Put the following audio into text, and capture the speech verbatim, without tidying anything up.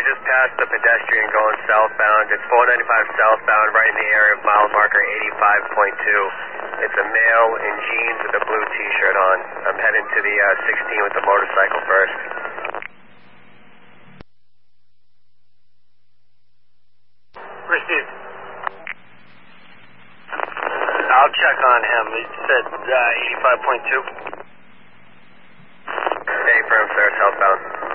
just passed the pedestrian going southbound. It's four ninety-five southbound, right in the area of mile marker eighty-five point two. It's a male in jeans with a blue t-shirt on. I'm heading to the uh, sixteen with the motorcycle first. Received. I'll check on him. He said uh, eighty-five point two. Hey, firm, sir, southbound.